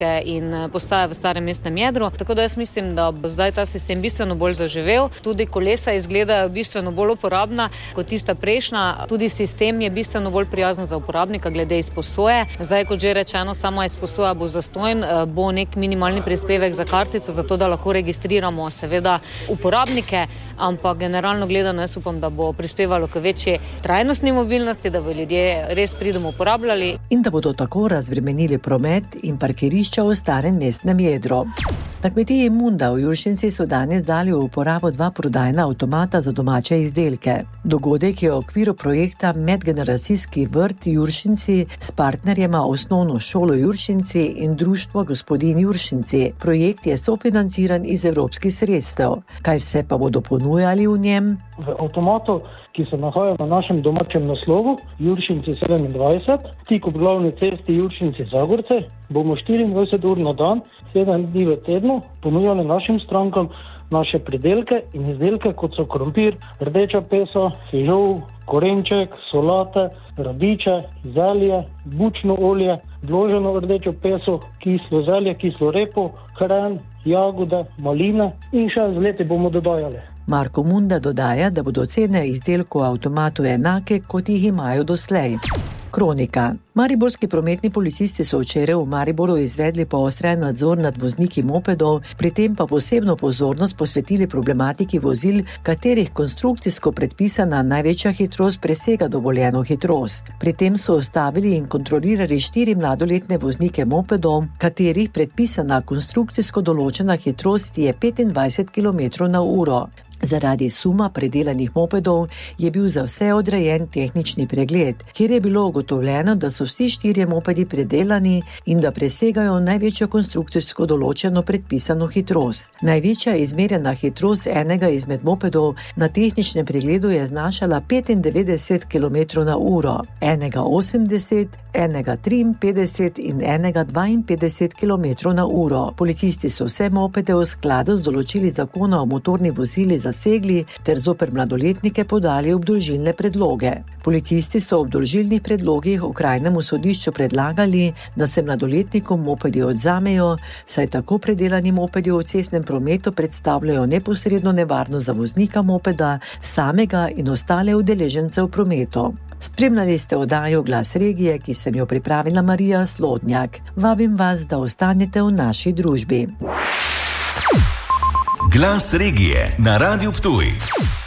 in postaja v starem mestnem jedru. Tako da jaz mislim, da bo zdaj ta sistem bistveno bolj zaživel. Tudi kolesa izgledajo bistveno bolj uporabna kot tista prejšnja. Tudi sistem je bistveno bolj prijazen za uporabnika glede izposoje. Zdaj, kot že rečeno, sama izposoja bo zastonj, bo nek minimalni prispevek za kartico, zato da lahko registriramo seveda uporabnike, ampak generalno gledano jaz upam, da bo prispevalo k večji trajnostni mobilnosti, da bo ljudje res pridom uporabljali. In da bodo tako razbremenili promet in parkirišča v starem mestnem jedru. Na kmetiji Munda v Juršinci so danes dali v uporabo 2 prodajna avtomata za domače izdelke. Dogodek je v okviru projekta Medgeneracijski vrt Juršinci s partnerjema Osnovno šolo Juršinci in Društvo Gospodin Juršinci. Projekt je sofinanciran iz evropskih sredstev. Kaj vse pa bodo ponujali v njem? V avtomatu, ki se nahaja na našem domačem naslovu, Juršinci 27, tik ob glavni cesti Juršinci Zagorce, bomo 24 ur na dan, 7 dni v tednu ponujali našim strankam naše pridelke in izdelke, kot so krompir, rdeča pesa, fižol, korenček, solate, radiče, zelje, bučno olje, vloženo rdečo peso, kislo zelje, kislo repo, hren, jagode, maline in še z leti bomo dodajali. Marko Munda dodaja, da bodo cene izdelkov v avtomatu enake, kot jih imajo doslej. Kronika. Mariborski prometni policisti so včeraj v Mariboru izvedli poostren nadzor nad vozniki mopedov, pri tem pa posebno pozornost posvetili problematiki vozil, katerih konstrukcijsko predpisana največja hitrost presega dovoljeno hitrost. Pri tem so ustavili in kontrolirali 4 mladoletne voznike mopedov, katerih predpisana konstrukcijsko določena hitrost je 25 km/h. Zaradi suma predelanih mopedov je bil za vse odrejen tehnični pregled, kjer je bilo ugotovljeno, da so vsi 4 mopedi predelani in da presegajo največjo konstrukcijsko določeno predpisano hitrost. Največja izmerjena hitrost enega izmed mopedov na tehničnem pregledu je znašala 95 km/h, enega 80, enega 53 in enega 52 km/h. Policisti so vse mopede v skladu z določili zakona o motornih vozilih zasegli ter zoper mladoletnike podali obdolžilne predloge. Policisti so v obdolžilnih predlogih okrajnemu sodišču predlagali, da se mladoletnikom mopedi odzamejo, saj tako predelani mopedi v cestnem prometu predstavljajo neposredno nevarnost za voznika mopeda, samega in ostale udeležence v prometu. Spremljali ste oddajo Glas regije, ki sem jo pripravila Marija Slodnjak. Vabim vas, da ostanete v naši družbi. Glas regije na Radiu Ptuj.